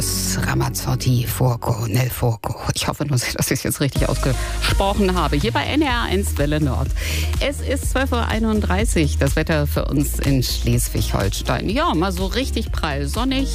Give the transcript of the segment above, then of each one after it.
Markus Ramazzotti Furco, Nel Furco. Ich hoffe nur, dass ich es jetzt richtig ausgesprochen habe. Hier bei NDR1 Welle Nord. Es ist 12.31 Uhr. Das Wetter für uns in Schleswig-Holstein. Ja, mal so richtig prall sonnig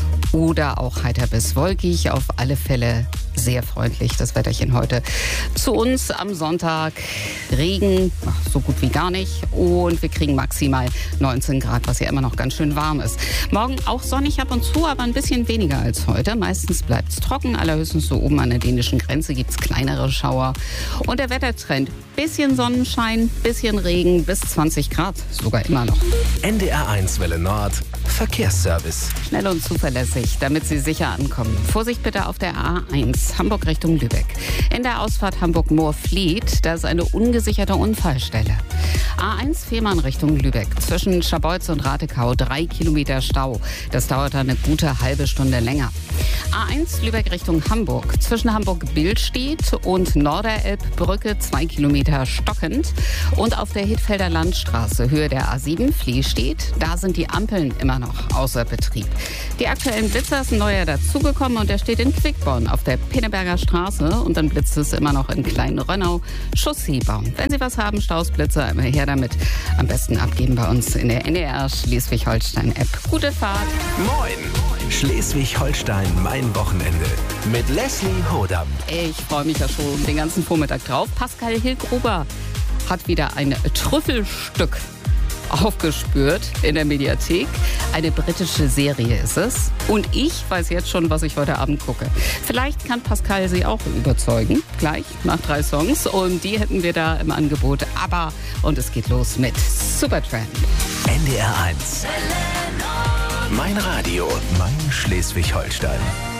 oder auch heiter bis wolkig. Auf alle Fälle sehr freundlich, das Wetterchen heute. Zu uns am Sonntag Regen, so gut wie gar nicht. Und wir kriegen maximal 19 Grad, was ja immer noch ganz schön warm ist. Morgen auch sonnig ab und zu, aber ein bisschen weniger als heute. Meistens bleibt es trocken, allerhöchstens so oben an der dänischen Grenze gibt es kleinere Schauer. Und der Wettertrend, bisschen Sonnenschein, bisschen Regen, bis 20 Grad, sogar immer noch. NDR1 Welle Nord, Verkehrsservice. Schnell und zuverlässig, damit Sie sicher ankommen. Vorsicht bitte auf der A1, Hamburg Richtung Lübeck. In der Ausfahrt Hamburg-Moorfleet, da ist eine ungesicherte Unfallstelle. A1 Fehmarn Richtung Lübeck. Zwischen Scharbeutz und Ratekau 3 Kilometer Stau. Das dauert dann eine gute halbe Stunde länger. A1 Lübeck Richtung Hamburg. Zwischen Hamburg-Billstedt und Norderelbbrücke 2 Kilometer stockend. Und auf der Hittfelder Landstraße, Höhe der A7 Fließstedt, da sind die Ampeln immer noch außer Betrieb. Die aktuellen Blitzer sind neuer dazugekommen und der steht in Quickborn auf der Pinneberger Straße. Und dann blitzt es immer noch in Klein-Rönnau, Chausseebaum. Wenn Sie was haben, Stausblitzer, immer her damit. Am besten abgeben bei uns in der NDR Schleswig-Holstein-App. Gute Fahrt. Moin! Schleswig-Holstein, mein Wochenende. Mit Leslie Hodam. Ich freue mich ja schon den ganzen Vormittag drauf. Pascal Hilgruber hat wieder ein Trüffelstück aufgespürt in der Mediathek. Eine britische Serie ist es. Und ich weiß jetzt schon, was ich heute Abend gucke. Vielleicht kann Pascal Sie auch überzeugen. Gleich nach 3 Songs. Und die hätten wir da im Angebot. Aber, und es geht los mit Supertramp. NDR1. Mein Radio, mein Schleswig-Holstein.